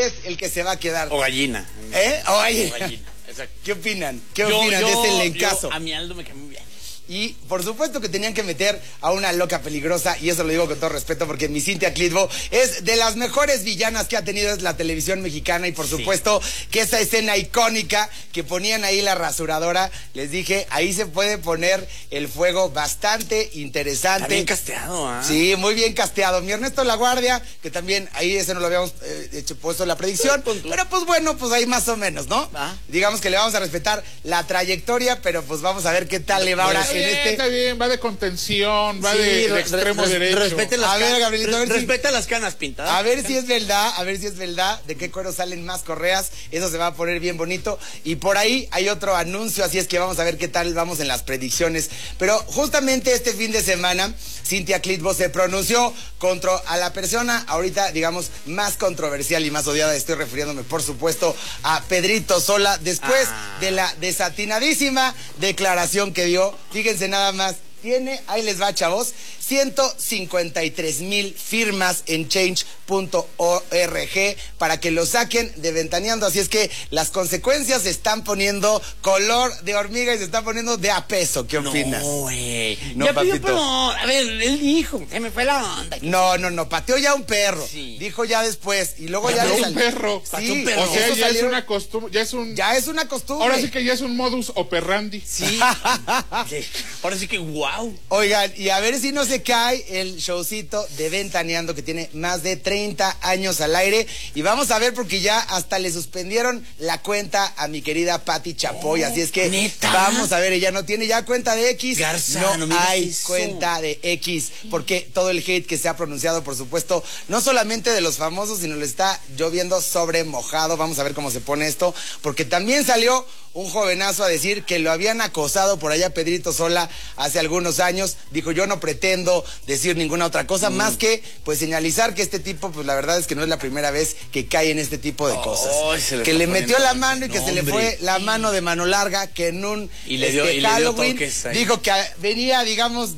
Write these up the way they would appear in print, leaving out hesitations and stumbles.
es el que se va a quedar. O gallina. O gallina. O gallina, exacto. ¿Qué opinan? ¿Qué opinan de ese elencazo? A mi Aldo me cae muy bien. Y por supuesto que tenían que meter a una loca peligrosa, y eso lo digo con todo respeto porque mi Cynthia Clitbo es de las mejores villanas que ha tenido la televisión mexicana, y por supuesto que esa escena icónica que ponían ahí la rasuradora, les dije, ahí se puede poner el fuego bastante interesante. Está bien casteado, ¿ah? Sí, muy bien casteado. Mi Ernesto Laguardia, que también ahí ese no lo habíamos puesto en la predicción, pero pues bueno, pues ahí más o menos, ¿no? Digamos que le vamos a respetar la trayectoria, pero pues vamos a ver qué tal le va ahora. Está bien, va de contención, va de extremo derecho. Respete las Gabrielito, respeta las canas pintadas. A ver si es verdad, de qué cuero salen más correas. Eso se va a poner bien bonito. Y por ahí hay otro anuncio, así es que vamos a ver qué tal vamos en las predicciones. Pero justamente este fin de semana, Cynthia Clitbo se pronunció contra a la persona ahorita, digamos, más controversial y más odiada. Estoy refiriéndome, por supuesto, a Pedrito Sola, después de la desatinadísima declaración que dio. Fíjense nada más, ahí les va, chavos, 153,000 firmas en change.org para que lo saquen de Ventaneando. Así es que las consecuencias se están poniendo color de hormiga y se están poniendo de a peso. ¿Qué opinas? No, güey. No, ya papito. pidió perdón. A ver, él dijo, se me fue la onda. No, pateó ya un perro. Sí. Dijo ya después y luego Pateó ya un perro. Sí, un perro. O sea, ya salieron... es una costumbre, ya es una costumbre. Ahora sí que ya es un modus operandi. Sí. Ahora sí que wow. Oigan, y a ver si no se cae el showcito de Ventaneando, que tiene más de 30 años al aire. Y vamos a ver, porque ya hasta le suspendieron la cuenta a mi querida Pati Chapoy. Así es que ¿neta? Vamos a ver, ella no tiene ya cuenta de X. Garza, no me digas hay eso. cuenta de X, porque todo el hate que se ha pronunciado, por supuesto, no solamente de los famosos, sino le está lloviendo sobre mojado. Vamos a ver cómo se pone esto, porque también salió un jovenazo a decir que lo habían acosado por allá Pedrito Sola hace algunos años. Dijo, yo no pretendo decir ninguna otra cosa más que pues señalizar que este tipo, pues la verdad es que no es la primera vez que cae en este tipo de cosas. Que le metió la mano y que se le fue la mano de mano larga, que en un Halloween dijo que venía, digamos,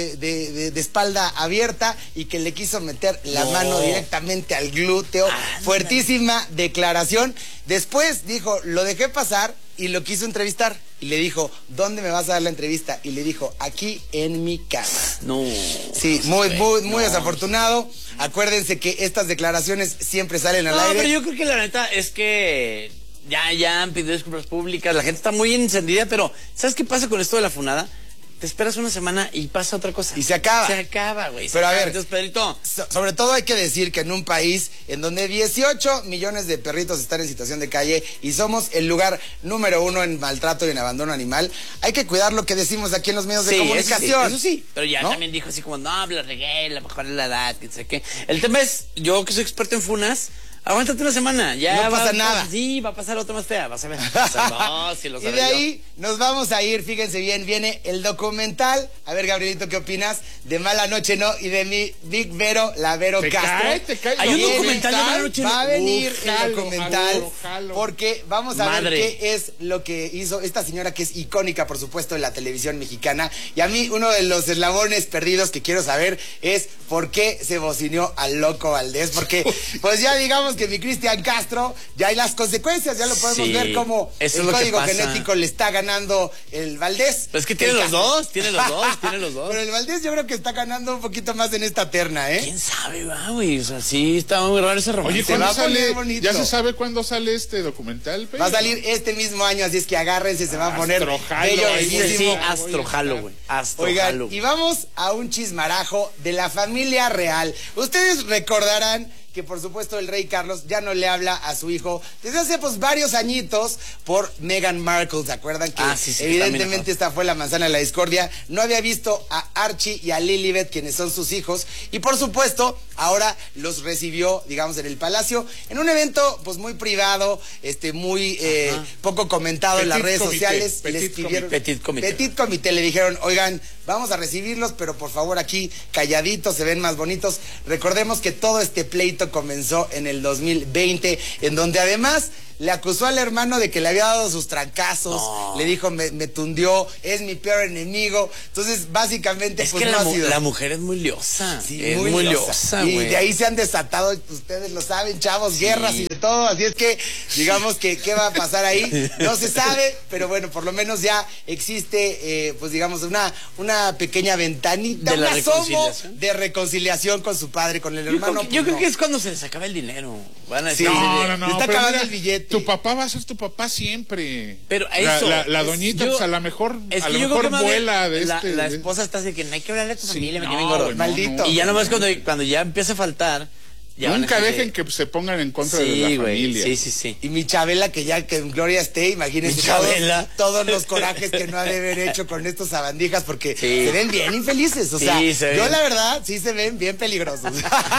de espalda abierta y que le quiso meter la mano directamente al glúteo. Fuertísima declaración. Después dijo, lo dejé pasar y lo quiso entrevistar. Y le dijo, ¿dónde me vas a dar la entrevista? Y le dijo, aquí en mi casa. No. Sí, muy desafortunado. Acuérdense que estas declaraciones siempre salen al aire. Pero yo creo que la neta es que ya han pedido disculpas públicas, la gente está muy encendida, pero ¿sabes qué pasa con esto de la funada? Te esperas una semana y pasa otra cosa. Y se acaba. Se acaba, güey. Pero a ver, entonces, Pedrito, sobre todo hay que decir que en un país en donde 18 millones de perritos están en situación de calle y somos el lugar número 1 en maltrato y en abandono animal, hay que cuidar lo que decimos aquí en los medios de comunicación. Eso sí. Pero ya también dijo así como, no, la regué, la mejor es la edad, que sé qué. El tema es, yo que soy experto en funas, aguántate una semana, ya no pasa nada. Sí, va a pasar otra más fea, vas a ver. No, si lo y de ahí nos vamos a ir, fíjense bien, viene el documental. A ver, Gabrielito, ¿qué opinas? De Mala Noche No y de mi Big Vero, la Vero Castro. Te cae. Hay un documental de Mala Noche No. Va a venir el documental jalo. porque vamos a ver qué es lo que hizo esta señora, que es icónica, por supuesto, en la televisión mexicana. Y a mí uno de los eslabones perdidos que quiero saber es por qué se bocineó al Loco Valdés, porque pues ya digamos que mi Cristian Castro, ya hay las consecuencias, ya lo podemos ver como el código genético le está ganando el Valdés. Pues es que tiene los dos. Pero el Valdés yo creo que está ganando un poquito más en esta terna, ¿eh? ¿Quién sabe, güey? O sea, sí, está muy raro ese romance. Oye, ¿cuándo sale? ¿Ya se sabe cuándo sale este documental? Va a salir este mismo año, así es que agárrense, se va a poner bello, bellísimo. Sí, Astrojalo, güey. Oigan, y vamos a un chismarajo de la familia real. Ustedes recordarán que por supuesto el rey Carlos ya no le habla a su hijo desde hace pues varios añitos por Meghan Markle. ¿Se acuerdan que evidentemente esta fue la manzana de la discordia? No había visto a Archie y a Lilibet, quienes son sus hijos, y por supuesto ahora los recibió, digamos, en el palacio, en un evento pues muy privado, muy poco comentado en las redes sociales. Les pidieron Petit comité. Le dijeron, oigan, vamos a recibirlos, pero por favor aquí calladitos, se ven más bonitos. Recordemos que todo este pleito comenzó en el 2020, en donde además le acusó al hermano de que le había dado sus trancazos, le dijo, me tundió, es mi peor enemigo. Entonces, básicamente, es pues que no ha sido. La mujer es muy liosa. Sí, es muy liosa, y güey. de ahí se han desatado, ustedes lo saben, chavos, guerras y de todo. Así es que, digamos que, ¿qué va a pasar ahí? No se sabe, pero bueno, por lo menos ya existe, pues digamos, una pequeña ventanita, un asomo de reconciliación con su padre, con el hermano. Yo creo que es cuando se les acaba el dinero. Van a decir, no. Está acabando el billete. Tu papá va a ser tu papá siempre. Pero eso. La doñita, pues a lo mejor, vuela de la esposa está así que no hay que hablarle a tu familia, me no, tienen gordo. güey, maldito. Y ya nomás cuando ya empieza a faltar. Nunca dejen que se pongan en contra de la familia. Sí. Y mi Chabela, que ya que en Gloria esté, imagínense todos los corajes que no ha de haber hecho con estos sabandijas, porque se ven bien infelices. O sea, yo la verdad, sí se ven bien peligrosos.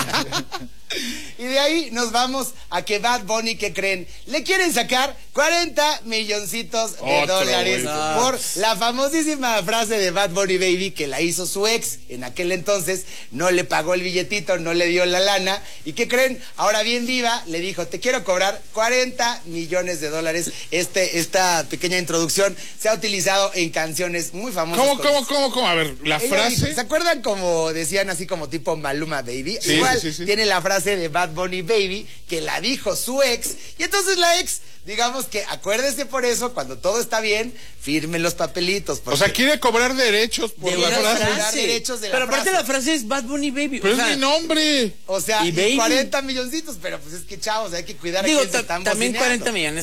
Y de ahí nos vamos a que Bad Bunny, ¿qué creen? Le quieren sacar 40 milloncitos de dólares por la famosísima frase de Bad Bunny Baby que la hizo su ex en aquel entonces. No le pagó el billetito, no le dio la lana. ¿Y qué creen? Ahora bien viva, le dijo, te quiero cobrar 40 millones de dólares. Esta pequeña introducción se ha utilizado en canciones muy famosas. ¿Cómo? A ver, la frase. Dijo, ¿se acuerdan como decían así como tipo Maluma Baby? Sí, Igual sí. tiene la frase de Bad Bunny Baby que la dijo su ex. Y entonces la ex, digamos que acuérdese por eso, cuando todo está bien, firmen los papelitos. O sea, quiere cobrar derechos por la frase. Pero aparte la frase es Bad Bunny Baby. Pero es mi nombre. O sea, y 40 milloncitos, pero pues es que chavos, hay que cuidar digo, a quien se están también bocineando. 40 millones.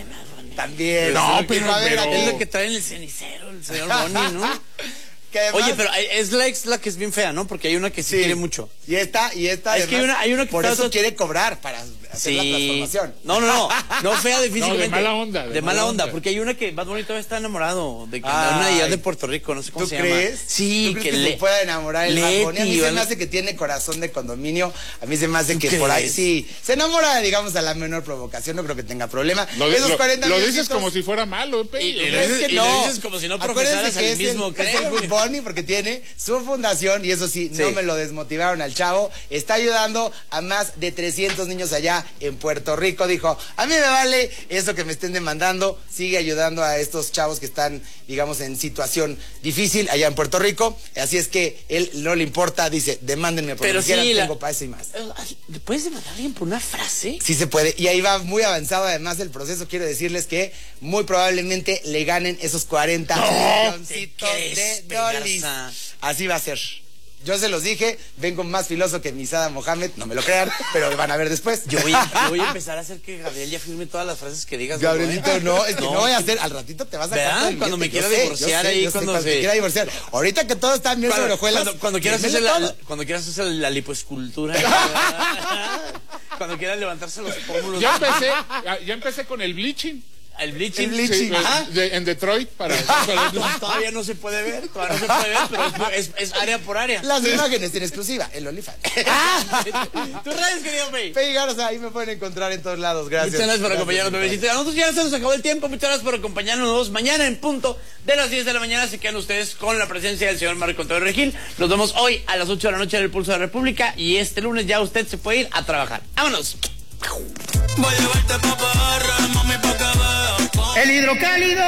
También. No, pero es lo que trae en el cenicero el señor Bunny, ¿no? Además, oye, pero es la ex la que es bien fea, ¿no? Porque hay una que sí quiere mucho. Y esta es además, que hay una que por eso quiere cobrar para hacer la transformación. No fea físicamente. De mala onda. Porque hay una que Bad Bunny todavía está enamorado de una de allá de Puerto Rico, no sé cómo se llama. ¿Tú crees? Sí, ¿Tú crees que se pueda enamorar el Bad Bunny? A mí se me hace que tiene corazón de condominio. A mí se me hace que por ahí sí se enamora, digamos, a la menor provocación. No creo que tenga problema. Lo dices como si fuera malo, y lo dices como si no profesaras el mismo, es el Good Bunny porque tiene su fundación, y eso sí, no me lo desmotivaron al chavo. Está ayudando a más de 300 niños allá en Puerto Rico. Dijo, a mí me vale eso que me estén demandando. Sigue ayudando a estos chavos que están, digamos, en situación difícil allá en Puerto Rico. Así es que él no le importa, dice, demándenme por lo que quieran, tengo para eso y más. ¿Puedes demandar a alguien por una frase? Sí se puede, y ahí va muy avanzado además el proceso. Quiero decirles que muy probablemente le ganen esos 40 milloncitos de dólares. Así va a ser. Yo se los dije, vengo más filoso que Misada Mohamed, no me lo crean, pero lo van a ver después. Yo voy a empezar a hacer que Gabriel ya firme todas las frases que digas. Gabrielito, no, es que no voy a hacer, al ratito te vas a ¿verdad? Cuando me quiera divorciar ahí, cuando Cuando quieras hacer la lipoescultura. Cuando quieras levantarse los pómulos. Ya empecé con el bleaching. El bleaching. Sí, en Detroit todavía no se puede ver, pero es área por área. Las imágenes en exclusiva, el OnlyFans. Tus redes, querido Pei. Pei Garza, ahí me pueden encontrar en todos lados. Gracias. Muchas gracias por acompañarnos, bebecito. A nosotros ya se nos acabó el tiempo. Muchas gracias por acompañarnos. Mañana en punto de las 10 de la mañana se quedan ustedes con la presencia del señor Marco Antonio Regil. Nos vemos hoy a las 8 de la noche en el Pulso de la República, y este lunes ya usted se puede ir a trabajar. ¡Vámonos! Voy a llevarte pa' Parra, mami, pa' que veas. El hidrocálido.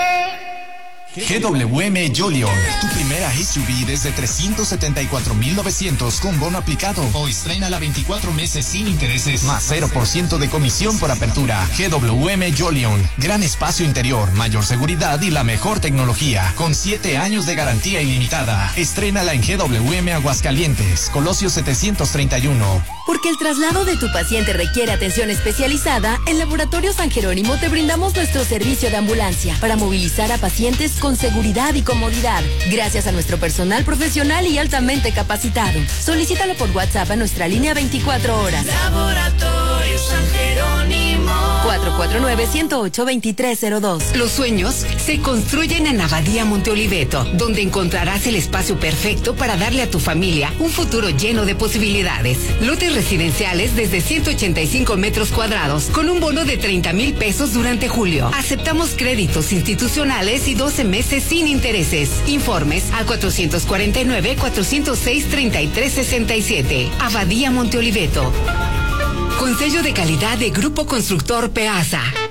GWM Jolion, tu primera SUV desde 374,900 con bono aplicado. O estrénala 24 meses sin intereses, más 0% de comisión por apertura. GWM Jolion, gran espacio interior, mayor seguridad y la mejor tecnología, con 7 años de garantía ilimitada. Estrénala en GWM Aguascalientes, Colosio 731. Porque el traslado de tu paciente requiere atención especializada, en Laboratorio San Jerónimo te brindamos nuestro servicio de ambulancia para movilizar a pacientes con seguridad y comodidad, gracias a nuestro personal profesional y altamente capacitado. Solicítalo por WhatsApp a nuestra línea 24 horas. Laboratorio San Jerónimo. 449-108-2302. Los sueños se construyen en Abadía Monte Oliveto, donde encontrarás el espacio perfecto para darle a tu familia un futuro lleno de posibilidades. Lotes residenciales desde 185 metros cuadrados, con un bono de 30,000 pesos durante julio. Aceptamos créditos institucionales y 12 meses sin intereses. Informes al 449-406-3367. Abadía Monte Oliveto. Con sello de calidad de Grupo Constructor Peasa.